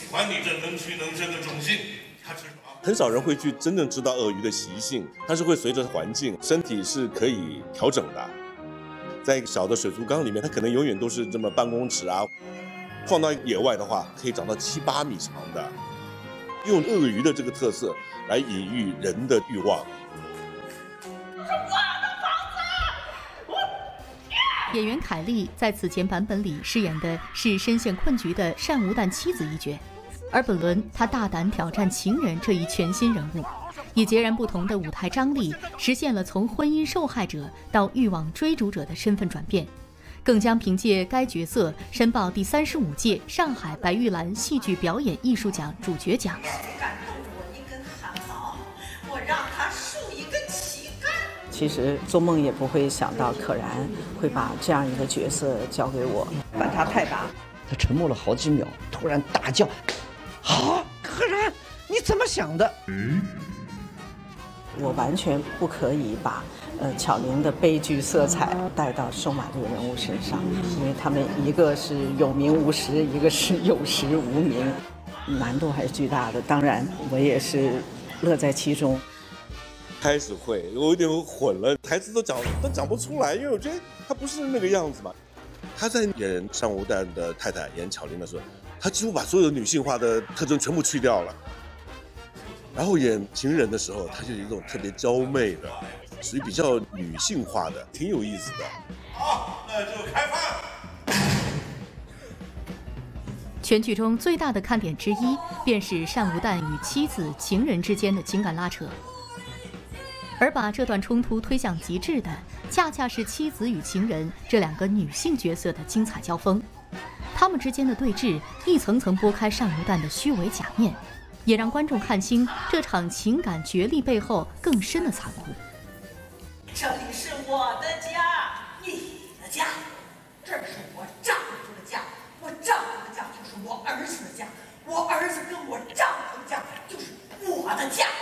管你这能屈能伸的种性，他知道。 很少人会去真正知道鳄鱼的习性，它是会随着环境，身体是可以调整的。在小的水族缸里面，它可能永远都是这么半公尺啊，放到野外的话，可以长到7、8米长的。用鳄鱼的这个特色来隐喻人的欲望。 演员凯莉在此前版本里饰演的是深陷困局的单无旦妻子一角，而本轮她大胆挑战情人这一全新人物，以截然不同的舞台张力，实现了从婚姻受害者到欲望追逐者的身份转变，更将凭借该角色申报第35届上海白玉兰戏剧表演艺术奖主角奖。 敢动我一根汗毛，我让他竖一根旗杆。 其实做梦也不会想到可然会把这样一个角色交给我，反差太大。 他沉默了好几秒，突然大叫：“好，可然，你怎么想的？” 我完全不可以把巧玲的悲剧色彩带到瘦马这个人物身上，因为他们一个是有名无实，一个是有实无名，难度还是巨大的。当然，我也是乐在其中。 开始会，我有点混了，台词都讲不出来，因为我觉得他不是那个样子嘛。他在演单无旦的太太演巧玲的时候，他几乎把所有的女性化的特征全部去掉了。然后演情人的时候，他就有一种特别娇媚的，属于比较女性化的，挺有意思的。 好，那就开饭。 全剧中最大的看点之一，便是单无旦与妻子、情人之间的情感拉扯。而把这段冲突推向极致的，恰恰是妻子与情人这两个女性角色的精彩交锋。他们之间的对峙，一层层剥开单无旦的虚伪假面，也让观众看清这场情感角力背后更深的残酷。 这里是我的家，你的家，这是我丈夫的家，我丈夫的家就是我儿子的家，我儿子跟我丈夫的家就是我的家。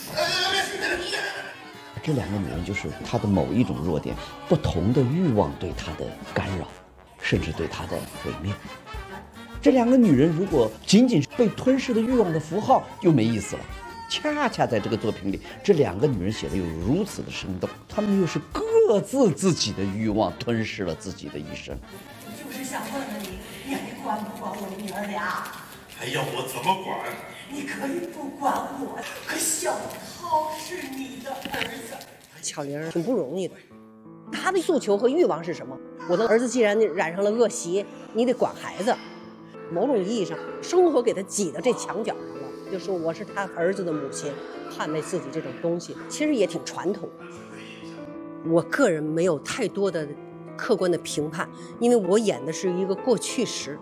这两个女人就是她的某一种弱点，不同的欲望对她的干扰，甚至对她的毁灭。这两个女人如果仅仅是被吞噬的欲望的符号，就没意思了。恰恰在这个作品里，这两个女人写的有如此的生动，她们又是各自自己的欲望吞噬了自己的一生。 就是想问问你，你还管不管我女儿俩？ 还要我怎么管？ 你可以不管我，可小涛是你的儿子。 巧玲挺不容易的，她的诉求和欲望是什么？我的儿子既然染上了恶习，你得管孩子。某种意义上，生活给他挤到这墙角上了，就说我是他儿子的母亲，捍卫自己这种东西，其实也挺传统的。我个人没有太多的客观的评判，因为我演的是一个过去时。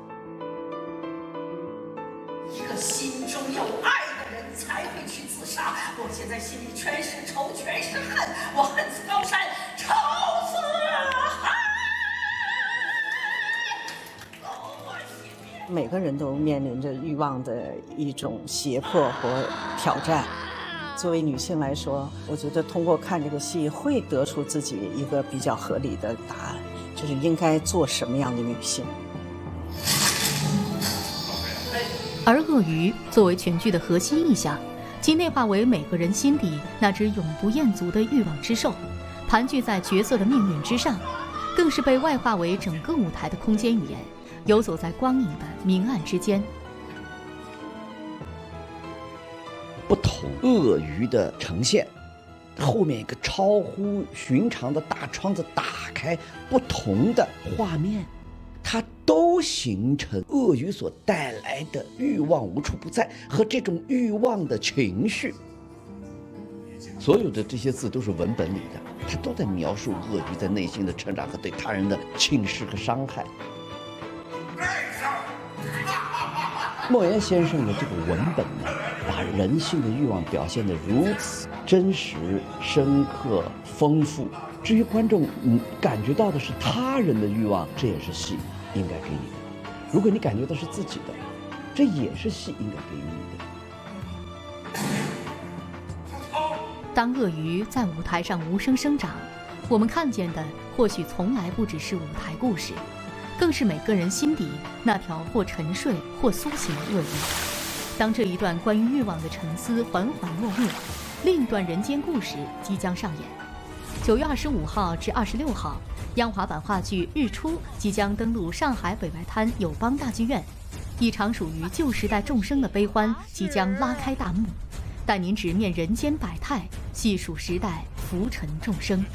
一个心中有爱的人才会去自杀，我现在心里全是仇，全是恨，我恨死高山，仇死恨。 每个人都面临着欲望的一种胁迫和挑战。作为女性来说，我觉得通过看这个戏，会得出自己一个比较合理的答案，就是应该做什么样的女性。 而鳄鱼作为全剧的核心意象，既内化为每个人心底那只永不厌足的欲望之兽，盘踞在角色的命运之上，更是被外化为整个舞台的空间语言，游走在光影的明暗之间。 不同鳄鱼的呈现，后面一个超乎寻常的大窗子打开，不同的画面，它都形成鳄鱼所带来的欲望无处不在和这种欲望的情绪。所有的这些字都是文本里的，它都在描述鳄鱼在内心的成长和对他人的轻视和伤害。莫言先生的这个文本呢，把人性的欲望表现得如此真实、深刻、丰富。至于观众感觉到的是他人的欲望，这也是戏应该给你的；如果你感觉到是自己的，这也是戏应该给予你的。 当鳄鱼在舞台上无声生长，我们看见的或许从来不只是舞台故事，更是每个人心底那条或沉睡或苏醒的鳄鱼。 当这一段关于欲望的沉思缓缓落幕，另一段人间故事即将上演。9月25号至26号，央华版话剧《日出》即将登陆上海北外滩友邦大剧院，一场属于旧时代众生的悲欢即将拉开大幕，带您直面人间百态，细数时代浮沉众生。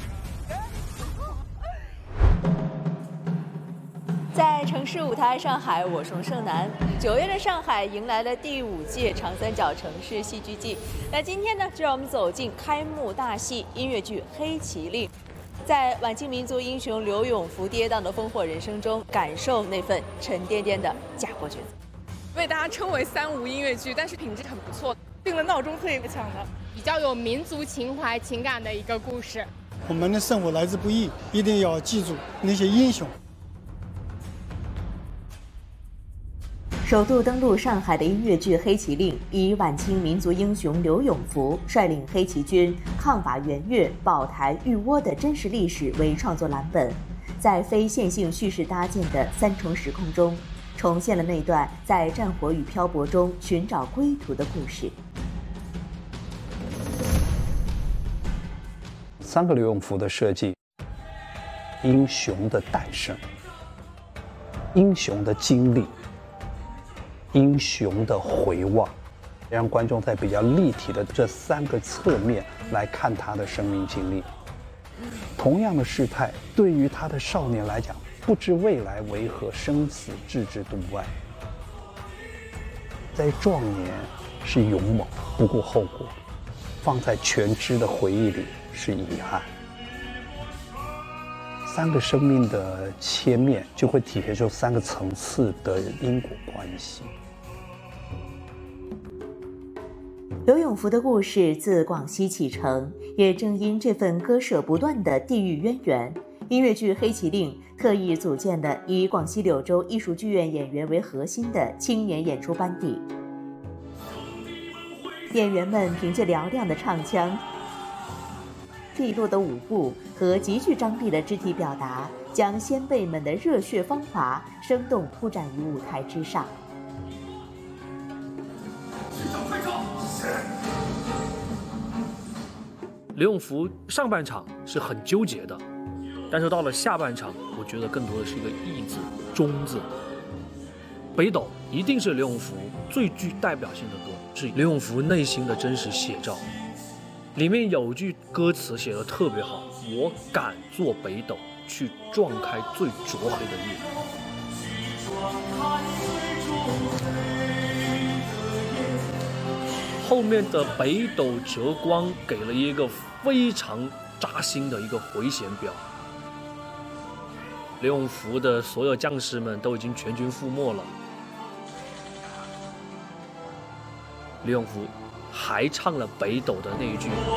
在城市舞台上海，我宋盛楠。9月的上海迎来了第5届长三角城市戏剧季。那今天呢，就让我们走进开幕大戏音乐剧《黑麒麟》，在晚清民族英雄刘永福跌宕的烽火人生中，感受那份沉甸甸的家国卷子。 被大家称为3无音乐剧，但是品质很不错，定了闹钟特别强的，比较有民族情怀情感的一个故事。 我们的生活来之不易，一定要记住那些英雄。 首度登陆上海的音乐剧《黑麒麟》，以晚清民族英雄刘永福率领黑旗军抗法援越、保台御倭的真实历史为创作蓝本，在非线性叙事搭建的3重时空中，重现了那段在战火与漂泊中寻找归途的故事。 3个刘永福的设计，英雄的诞生，英雄的经历，英雄的回望，让观众在比较立体的这3个侧面来看他的生命经历。同样的事态，对于他的少年来讲，不知未来为何，生死置之度外。在壮年是勇猛，不顾后果；放在全知的回忆里是遗憾。3个生命的切面，就会体现出3个层次的因果关系。 刘永福的故事自广西启程，也正因这份割舍不断的地域渊源，音乐剧《黑麒麟》特意组建了以广西柳州艺术剧院演员为核心的青年演出班底。演员们凭借嘹亮的唱腔、利落的舞步和极具张力的肢体表达，将先辈们的热血芳华生动铺展于舞台之上。 刘永福上半场是很纠结的，但是到了下半场，我觉得更多的是一个义字、忠字。北斗一定是刘永福最具代表性的歌，是刘永福内心的真实写照。里面有句歌词写得特别好：我敢做北斗，去撞开最灼黑的夜。后面的北斗折光给了一个非常扎心的一个回旋镖。刘永福的所有将士们都已经全军覆没了，刘永福还唱了北斗的那一句